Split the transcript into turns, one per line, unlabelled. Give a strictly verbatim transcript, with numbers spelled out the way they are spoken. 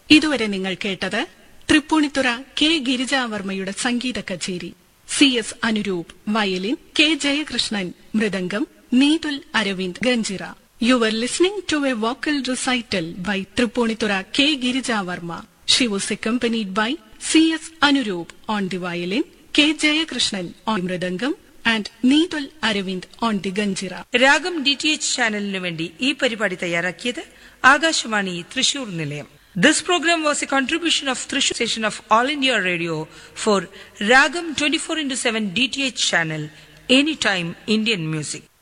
ഇതുവരെ നിങ്ങൾ കേട്ടത് തൃപ്പൂണിത്തുറ കെ ഗിരിജാവർമ്മയുടെ സംഗീത കച്ചേരി. C S Anuroop violin, K Jayakrishnan mridangam, Neethul Aravind ganjira. You were listening to a vocal recital by Triponitura K. Girijavarma. She was accompanied by C S Anuroop on the violin, K. Jayakrishnan on mridangam and Needul Aravind on the ganjira.
രാഗം D T H ചാനലിനു വേണ്ടി ഈ പരിപാടി തയ്യാറാക്കിയത് ആകാശവാണി തൃശൂർ നിലയം. This program was a contribution of Thrissur station of All India Radio for Ragam twenty-four into seven D T H channel, Anytime Indian Music.